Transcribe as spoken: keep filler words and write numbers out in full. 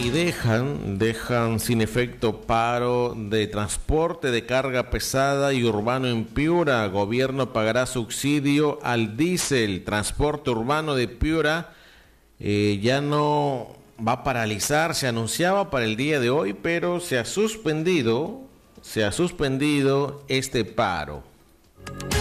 y dejan, dejan sin efecto paro de transporte de carga pesada y urbano en Piura. Gobierno pagará subsidio al diésel. Transporte urbano de Piura eh, ya no va a paralizar. Se anunciaba para el día de hoy, pero se ha suspendido, se ha suspendido este paro.